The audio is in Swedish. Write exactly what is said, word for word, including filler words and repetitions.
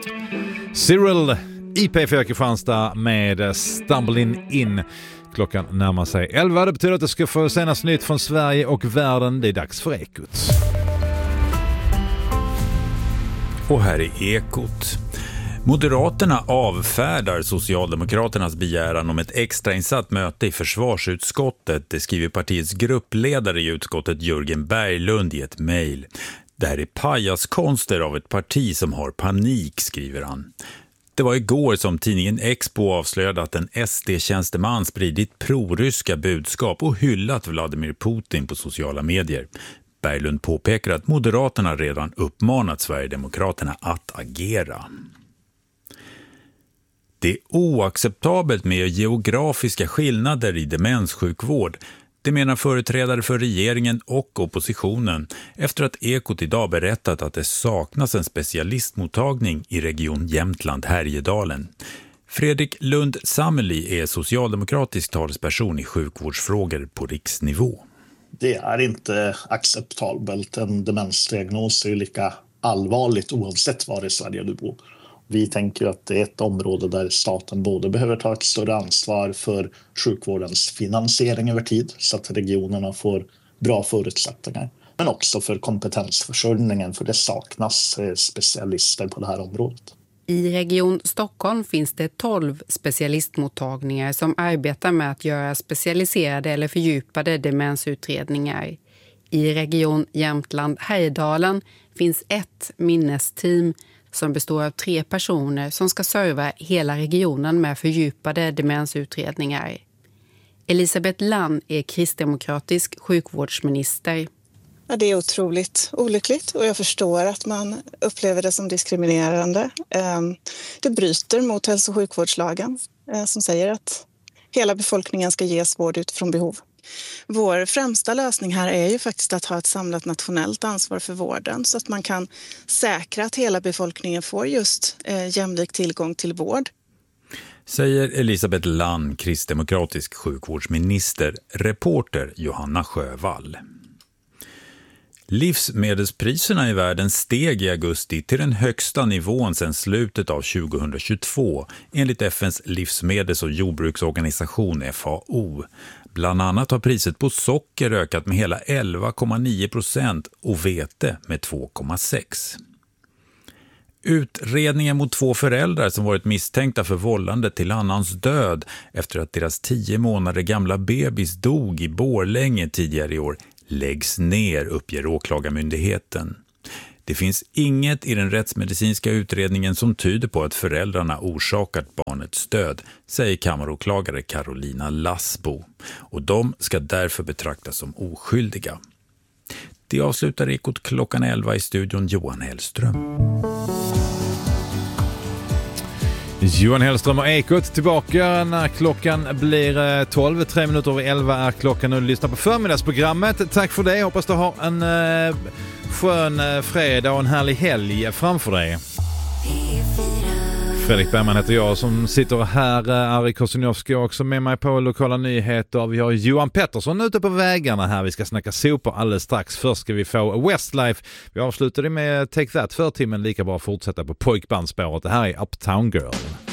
Cyril i P fyra Kristianstad med Stumbling In. Klockan närmar sig elva. Det betyder att det ska få senaste nytt från Sverige och världen. Det är dags för Ekot. Och här är Ekot. Moderaterna avfärdar Socialdemokraternas begäran om ett extrainsatt möte i försvarsutskottet. Det skriver partiets gruppledare i utskottet Jörgen Berglund i ett mejl. Det här är pajaskonster av ett parti som har panik, skriver han. Det var igår som tidningen Expo avslöjade att en S D-tjänsteman spridit proryska budskap och hyllat Vladimir Putin på sociala medier. Berglund påpekar att Moderaterna redan uppmanat Sverigedemokraterna att agera. Det är oacceptabelt med geografiska skillnader i demenssjukvård. Det menar företrädare för regeringen och oppositionen efter att Ekot idag berättat att det saknas en specialistmottagning i region Jämtland-Härjedalen. Fredrik Lund Sammeli är socialdemokratisk talesperson i sjukvårdsfrågor på riksnivå. Det är inte acceptabelt. En demensdiagnos är ju lika allvarligt oavsett var i Sverige du bor. Vi tänker att det är ett område där staten både behöver ta ett större ansvar för sjukvårdens finansiering över tid så att regionerna får bra förutsättningar. Men också för kompetensförsörjningen, för det saknas specialister på det här området. I Region Stockholm finns det tolv specialistmottagningar som arbetar med att göra specialiserade eller fördjupade demensutredningar. I Region Jämtland-Härjedalen finns ett minnesteam som består av tre personer som ska serva hela regionen med fördjupade demensutredningar. Elisabeth Lann är kristdemokratisk sjukvårdsminister. Ja, det är otroligt olyckligt och jag förstår att man upplever det som diskriminerande. Det bryter mot hälso- och sjukvårdslagen som säger att hela befolkningen ska ges vård utifrån behov. Vår främsta lösning här är ju faktiskt att ha ett samlat nationellt ansvar för vården så att man kan säkra att hela befolkningen får just eh, jämlik tillgång till vård. Säger Elisabeth Lann, kristdemokratisk sjukvårdsminister, reporter Johanna Sjövall. Livsmedelspriserna i världen steg i augusti till den högsta nivån sedan slutet av tjugohundratjugotvå enligt F N:s livsmedels- och jordbruksorganisation F A O. Bland annat har priset på socker ökat med hela elva komma nio procent och vete med två komma sex. Utredningen mot två föräldrar som varit misstänkta för vållande till annans död efter att deras tio månader gamla bebis dog i Borlänge tidigare i år läggs ner, uppger åklagarmyndigheten. Det finns inget i den rättsmedicinska utredningen som tyder på att föräldrarna orsakat barnets död, säger kammaråklagare Carolina Lassbo. Och de ska därför betraktas som oskyldiga. Det avslutar Ekot klockan elva i studion Johan Hellström. Johan Hellström och Ekot tillbaka när klockan blir tolv. Tre minuter över elva är klockan och du lyssnar på förmiddagsprogrammet. Tack för det. Hoppas du har en eh, skön eh, fredag och en härlig helg framför dig. Fredrik Bergman heter jag som sitter här. Ari Kosinowski också med mig på lokala nyheter. Vi har Johan Pettersson ute på vägarna här. Vi ska snacka sopor alldeles strax. Först ska vi få Westlife. Vi avslutade med Take That för timmen. Lika bra fortsätta på pojkbandspåret. Det här är Uptown Girl.